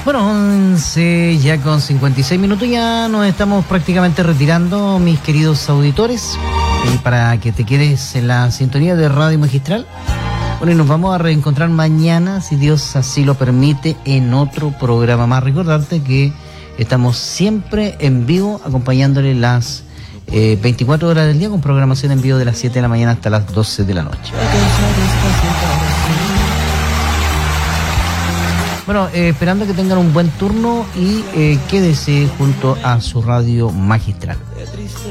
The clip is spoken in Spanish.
Bueno, 11 ya con 56 minutos, ya nos estamos prácticamente retirando, mis queridos auditores, para que te quedes en la sintonía de Radio Magistral. Bueno, y nos vamos a reencontrar mañana, si Dios así lo permite, en otro programa más. Recordarte que estamos siempre en vivo, acompañándole las 24 horas del día, con programación en vivo de las 7 de la mañana hasta las 12 de la noche. Bueno, esperando que tengan un buen turno y quédese junto a su Radio Magistral.